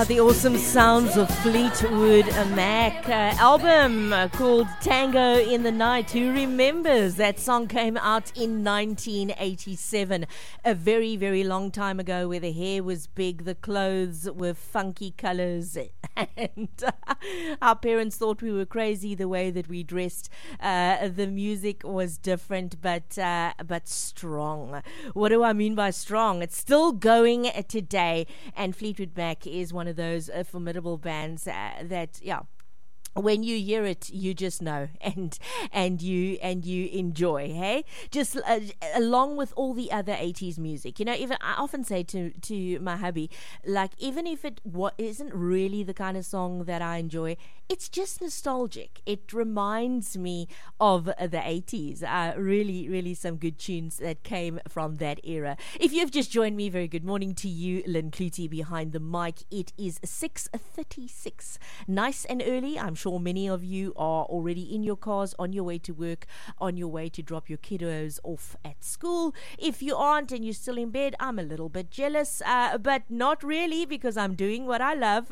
The awesome sounds of Fleetwood Mac album called Tango in the Night. Who remembers that song came out in 1987, a very, very long time ago, where the hair was big, the clothes were funky colors, and our parents thought we were crazy the way that we dressed. The music was different, but strong. What do I mean by strong? It's still going today, and Fleetwood Mac is one of those formidable bands that, when you hear it, you just know, and you enjoy, hey? Just along with all the other 80s music. You know, even I often say to my hubby, like, even if it isn't really the kind of song that I enjoy, it's just nostalgic. It reminds me of the 80s. Really, really some good tunes that came from that era. If you've just joined me, very good morning to you, Lynn Clutie behind the mic. It is 6:36. Nice and early. I'm sure many of you are already in your cars, on your way to work, on your way to drop your kiddos off at school. If you aren't and you're still in bed, I'm a little bit jealous, but not really, because I'm doing what I love.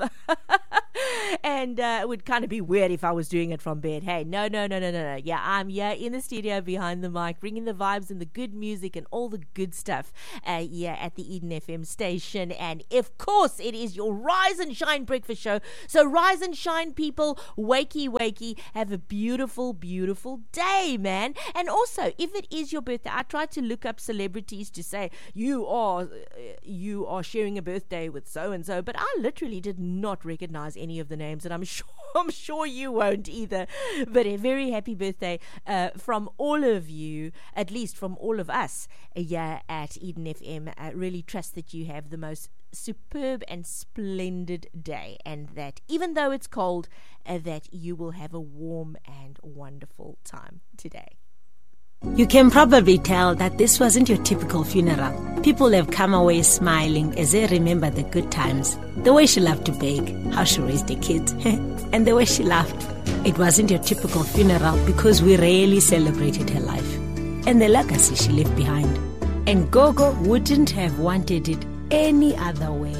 And it would kind of be weird if I was doing it from bed. Hey, no. Yeah, I'm here in the studio behind the mic, bringing the vibes and the good music and all the good stuff here at the Eden FM station. And of course, it is your Rise and Shine breakfast show. So rise and shine, people. Wakey, have a beautiful, beautiful day, man. And also, if it is your birthday, I tried to look up celebrities to say, you are sharing a birthday with so-and-so, but I literally did not recognize any of the names, and I'm sure you won't either. But a very happy birthday from all of you, at least from all of us here at Eden FM. I really trust that you have the most superb and splendid day, and that even though it's cold, that you will have a warm and wonderful time today. You can probably tell that this wasn't your typical funeral. People have come away smiling as they remember the good times. The way she loved to bake, how she raised the kids, and the way she laughed. It wasn't your typical funeral because we really celebrated her life and the legacy she left behind. And Gogo wouldn't have wanted it any other way.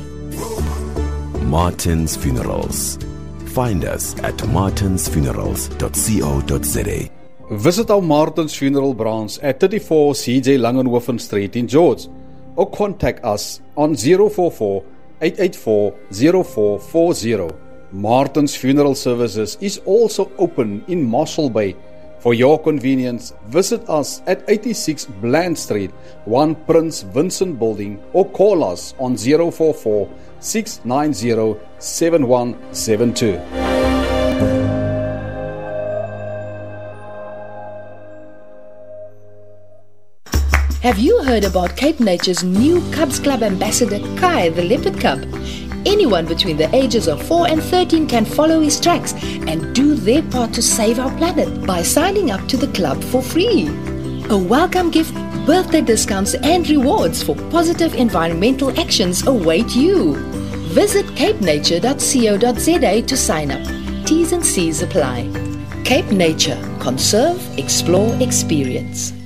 Martin's Funerals. Find us at martinsfunerals.co.za. Visit our Martin's Funeral branch at 34 CJ Langenhoven Street in George, or contact us on 044-884-0440. Martin's Funeral Services is also open in Mossel Bay. For your convenience, visit us at 86 Bland Street, 1 Prince Vincent Building, or call us on 044-690-7172. Have you heard about Cape Nature's new Cubs Club ambassador, Kai the Leopard Cub? Anyone between the ages of 4 and 13 can follow his tracks and do their part to save our planet by signing up to the club for free. A welcome gift, birthday discounts and rewards for positive environmental actions await you. Visit capenature.co.za to sign up. T's and C's apply. Cape Nature. Conserve, explore, experience.